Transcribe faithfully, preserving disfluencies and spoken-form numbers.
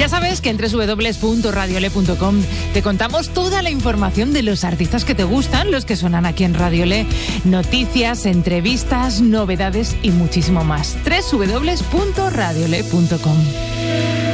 Ya sabes que en doble u doble u doble u punto radiole punto com te contamos toda la información de los artistas que te gustan, los que suenan aquí en Radiole, noticias, entrevistas, novedades y muchísimo más. doble u doble u doble u punto radiole punto com.